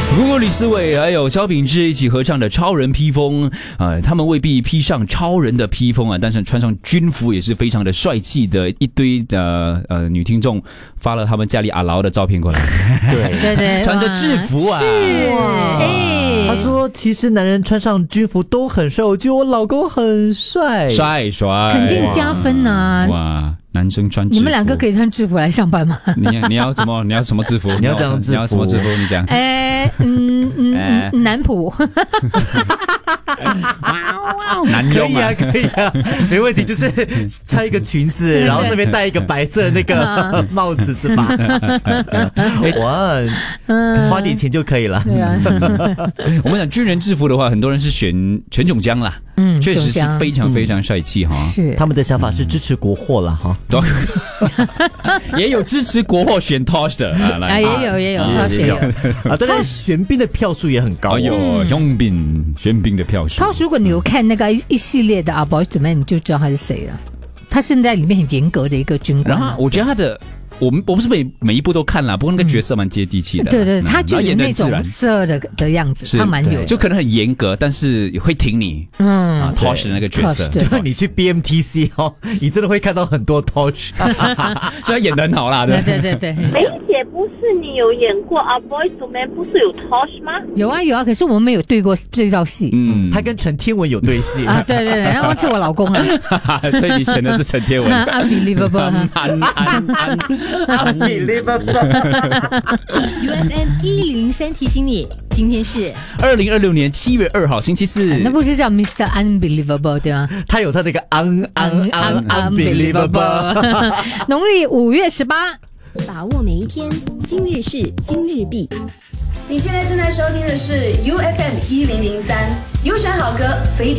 如果李思伟还有萧秉治一起合唱的《超人披风》他们未必披上超人的披风啊，但是穿上军服也是非常的帅气的。一堆的女听众发了他们家里阿劳的照片过来， 对， 穿着制服啊， 是， 他说其实男人穿上军服都很帅，我觉得我老公很帅， 帅， 肯定加分啊！ 哇，男生穿制服， 你们两个可以穿制服来上班吗？ 你要什么？你要什么制服？ 你要这样制服？ 你要什么制服？你讲。 男仆。 男佣啊， 可以啊，没问题，就是穿一个裙子，然后上面戴一个白色的那个帽子是吧？哇，花点钱就可以了。 对啊， 我们讲军人制服的话，很多人是选陈炯江啦，确实是非常非常帅气哈。 是， 他们的想法是支持国货了哈， 也有支持国货选 Tosh 的啊，也有 Tosh 也有啊，当然玄彬的票数也很高， 玄彬的票数。 Tosh 如果你有看那个一系列的Boyz II Men，你就知道他是谁了。他是在里面很严格的一个军官。 然后我觉得他的。我们不是每一部都看了，不过那个角色蛮接地气的。 对，他就有那种色的样子，他蛮有， 就可能很严格，但是会挺你。Tosh 的那个角色， 就你去 BMTC 你真的会看到很多 Tosh， 所以他演得很好啦。 对。 梅姐，不是你有演过Boyz II Men，不是有 Tosh 吗？ 有啊，可是我们没有对到戏。 他跟陈天文有对戏啊，对，然后是我老公啊， 所以你选的是陈天文。 Unbelievable。 UFM 1003提醒你，今天是 2026年7月2号星期四。 那不是叫 Mr. Unbelievable 对吗？ 他有他那个 Unbelievable。 农历5月18， 把握每一天，今日事今日毕。你现在正在收听的是 UFM 1003，优选好歌，非